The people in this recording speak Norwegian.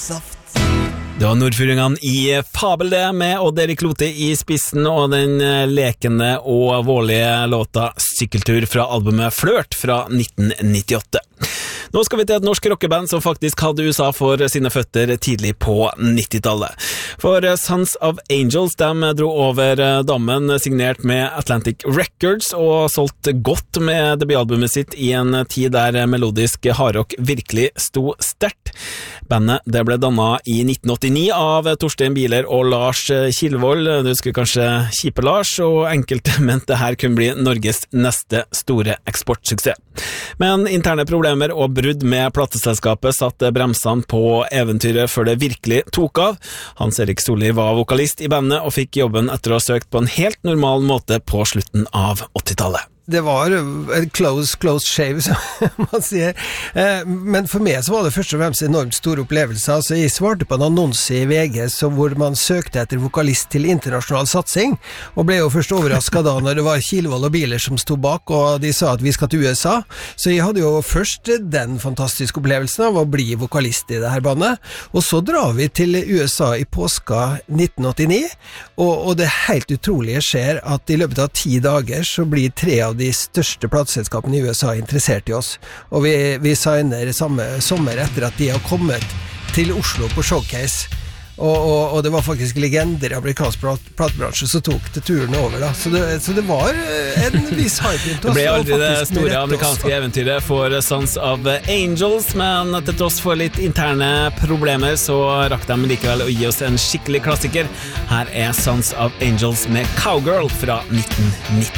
saft. Det var nordfjordingene i Fabel det, med Odd Erik Lote i spissen og den lekende og vårlige låta Sykkeltur fra albumet Flørt fra 1998. Nå skal vi til et norsk rockeband som faktisk hadde USA for sine føtter tidlig på 90-tallet. For Sons of Angels, de dro over dammen signert med Atlantic Records og solgt godt med debutalbumet sitt i en tid der melodisk hardrock virkelig sto sterkt. Bandet det ble dannet i 1989 av Torstein Bieler og Lars Kilvold, du husker kanskje Kjipe Lars, og enkelte mente her kunne bli Norges neste store eksportsuksess. Men interne problemer og brudd med plateselskapet satte bremsene på eventyret før det virkelig tok av. Hans Erik Solli var vokalist i bandet og fikk jobben etter å ha søkt på en helt normal måte på slutten av 80-tallet. Det var en close shave, som man sier. Men for meg så var det først og fremst enormt store opplevelser. Altså, jeg svarte på en annonse i VG hvor man søkte etter vokalist til internasjonal satsing, og ble jo først overrasket da når det var Kilvold og Bieler som stod bak, og de sa at vi skal til USA. Så jeg hadde jo først den fantastiske opplevelsen av å bli vokalist i det her bandet, og så drar vi til USA i påska 1989, og det helt utrolige skjer at i løpet av 10 dager så blir 3 av de største plateselskapene i USA interessert i oss, og vi signer samme sommer etter at de har kommet til Oslo på showcase, og det var faktisk legender i amerikansk platebransje som tok til turen over da. Så det var en viss hype. Det ble aldri det store amerikanske eventyret for Sons of Angels, men til tross for litt interne problemer så rakk de likevel å gi oss en skikkelig klassiker. Her er Sons of Angels med Cowgirl fra 1990.